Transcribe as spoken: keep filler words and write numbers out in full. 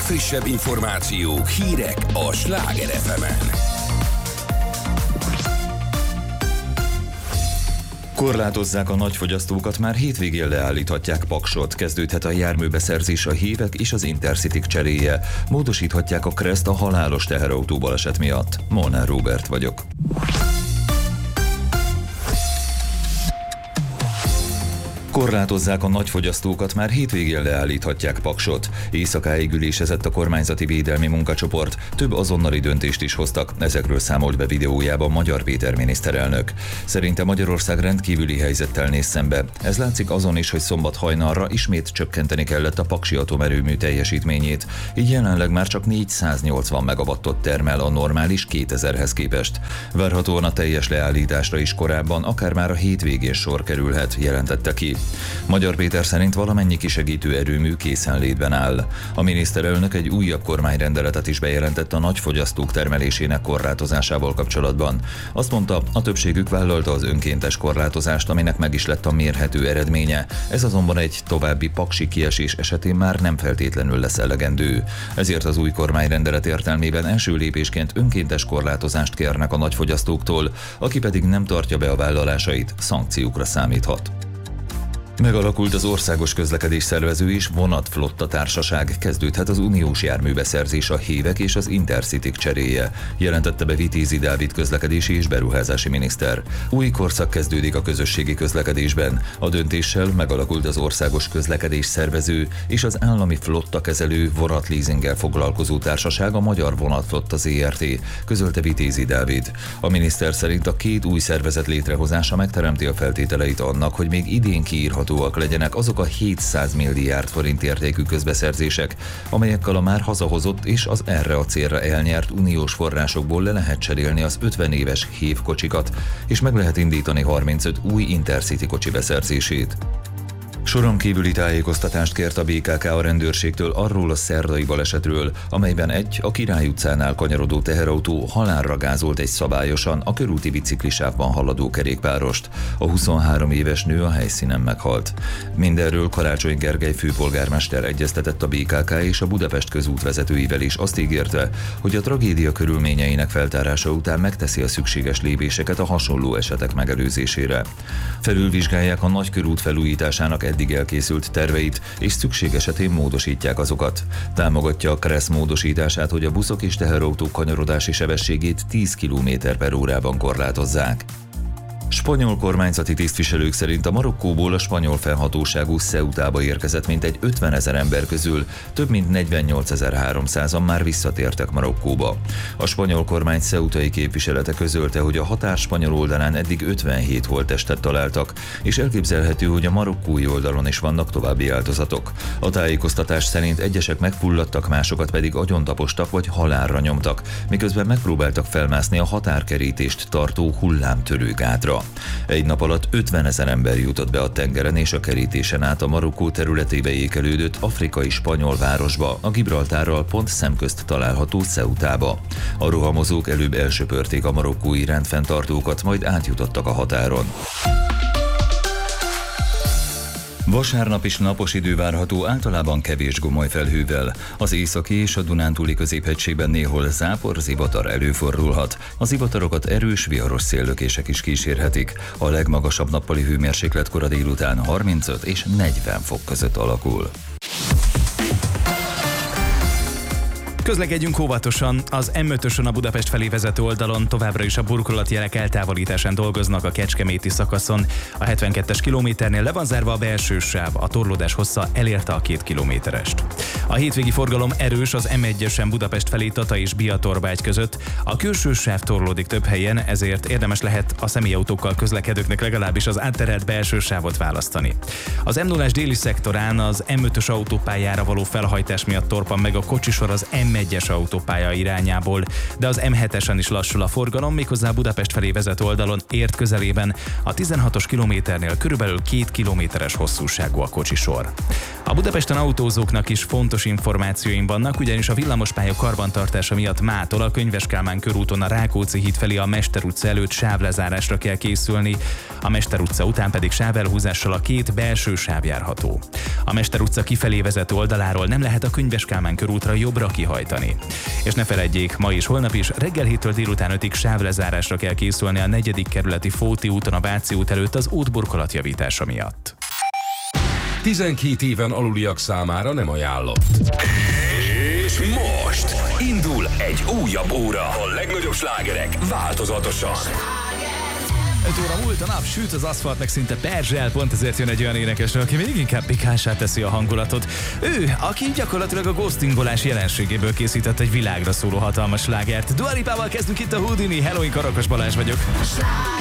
legfrissebb információk, hírek a Sláger ef emen. Korlátozzák a nagyfogyasztókat, már hétvégén leállíthatják Paksot, kezdődhet a járműbeszerzés a hívek és az Intercityk cseréje. Módosíthatják a Kreszt a halálos teherautó baleset miatt. Molnár Róbert vagyok. Korlátozzák a nagyfogyasztókat, már hétvégén leállíthatják Paksot. Éjszakáig ülésezett a kormányzati védelmi munkacsoport, több azonnali döntést is hoztak, ezekről számolt be videójában Magyar Péter miniszterelnök. Szerinte Magyarország rendkívüli helyzettel néz szembe. Ez látszik azon is, hogy szombat hajnalra ismét csökkenteni kellett a paksi atomerőmű teljesítményét, így jelenleg már csak négyszáznyolcvan megawattot termel a normális kétezerhez képest. Várhatóan a teljes leállításra is korábban, akár már a hétvégén sor kerülhet, jelentette ki. Magyar Péter szerint valamennyi kisegítő erőmű készenlétben áll. A miniszterelnök egy újabb kormányrendeletet is bejelentett a nagyfogyasztók termelésének korlátozásával kapcsolatban. Azt mondta, a többségük vállalta az önkéntes korlátozást, aminek meg is lett a mérhető eredménye. Ez azonban egy további paksi kiesés esetén már nem feltétlenül lesz elegendő. Ezért az új kormányrendelet értelmében első lépésként önkéntes korlátozást kérnek a nagyfogyasztóktól, aki pedig nem tartja be a vállalásait, szankciókra számíthat. Megalakult az Országos Közlekedés Szervező és Vonatflotta Társaság, kezdődhet az uniós járműbeszerzés a hívek és az Intercityk cseréje, jelentette be Vitézi Dávid közlekedési és beruházási miniszter. Új korszak kezdődik a közösségi közlekedésben. A döntéssel megalakult az Országos Közlekedés Szervező és az állami flottakezelő vonatleasinggel foglalkozó társaság, a Magyar Vonatflotta zé er té, közölte Vitézi Dávid. A miniszter szerint a két új szervezet létrehozása megteremti a feltételeit annak, hogy még idén kiírható legyenek azok a hétszáz milliárd forint értékű közbeszerzések, amelyekkel a már hazahozott és az erre a célra elnyert uniós forrásokból le lehet cserélni az ötven éves hévkocsikat, és meg lehet indítani harmincöt új Intercity kocsi beszerzését. Soron kívüli tájékoztatást kért a bé ká ká a rendőrségtől arról a szerdai balesetről, amelyben egy a Király utcánál kanyarodó teherautó halálra gázolt egy szabályosan a körúti biciklisávban haladó kerékpárost. A huszonhárom éves nő a helyszínen meghalt. Mindenről Karácsony Gergely főpolgármester egyeztetett a bé ká ká és a Budapest közút vezetőivel is, azt ígérte, hogy a tragédia körülményeinek feltárása után megteszi a szükséges lépéseket a hasonló esetek megelőzésére. Felülvizsgálják a nagykörút felújításának eddig elkészült terveit, és szükség esetén módosítják azokat. Támogatja a Kressz módosítását, hogy a buszok és teherautók kanyarodási sebességét tíz kilométer per órában korlátozzák. Spanyol kormányzati tisztviselők szerint a Marokkóból a spanyol fennhatóságú Ceutába érkezett mintegy ötvenezer ember közül több mint negyvennyolcezer-háromszázan már visszatértek Marokkóba. A spanyol kormány ceutai képviselete közölte, hogy a határ spanyol oldalán eddig ötvenhét holttestet találtak, és elképzelhető, hogy a marokkói oldalon is vannak további áldozatok. A tájékoztatás szerint egyesek megfulladtak, másokat pedig agyontapostak vagy halálra nyomtak, miközben megpróbáltak felmászni a határkerítést tartó hullámtörő gátra. Egy nap alatt ötvenezer ember jutott be a tengeren és a kerítésen át a Marokkó területébe ékelődött afrikai spanyol városba, a Gibraltárral pont szemközt található Ceutába. A rohamozók előbb elsöpörték a marokkói rendfenntartókat, majd átjutottak a határon. Vasárnap is napos idő várható, általában kevés gomoly felhővel. Az északi és a Dunántúli középhegységben néhol zápor, zivatar előfordulhat. A zivatarokat erős, viharos széllökések is kísérhetik. A legmagasabb nappali hőmérséklet kora délután harmincöt és negyven fok között alakul. Közlekedjünk óvatosan, az em ötösön a Budapest felé vezető oldalon továbbra is a burkolatjelek eltávolításán dolgoznak a kecskeméti szakaszon. A hetvenkettes kilométernél le van zárva a belső sáv, a torlódás hossza elérte a két kilométerest. A hétvégi forgalom erős az em egyesen Budapest felé Tata és Biatorbágy között. A külső sáv torlódik több helyen, ezért érdemes lehet a személyautókkal közlekedőknek legalábbis az átterelt belső sávot választani. Az em nullás déli szektorán az em ötös autópályára való felhajtás miatt torpan meg a kocsisor az em egyes autópálya irányából, de az em hetesen is lassul a forgalom, méghozzá Budapest felé vezető oldalon Ért közelében a tizenhatos kilométernél körülbelül két kilométeres hosszúságú a kocsisor. A Budapesten autózóknak is fontos fontos információim vannak, ugyanis a villamospálya karbantartása miatt mától a Könyves Kálmán körúton a Rákóczi híd felé a Mester utca előtt sávlezárásra kell készülni, a Mester utca után pedig sávelhúzással a két belső sáv járható. A Mester utca kifelé vezető oldaláról nem lehet a Könyves Kálmán körútra jobbra kihajtani. És ne feledjék, ma és holnap is reggel héttől délután ötig sávlezárásra kell készülni a negyedik kerületi Fóti úton a Váci út előtt az útburkolat javítása miatt. tizenkét éven aluliak számára nem ajánlott. És most indul egy újabb óra. A legnagyobb slágerek változatosan. öt óra múlt, a nap süt, az aszfalt meg szinte perzsel, pont ezért jön egy olyan énekesnő, aki még inkább pikánsá teszi a hangulatot. Ő, aki gyakorlatilag a ghostingolás jelenségéből készített egy világra szóló hatalmas slágert. Dua Lipával kezdünk itt a Houdini, Hello, én Karakos Balázs vagyok.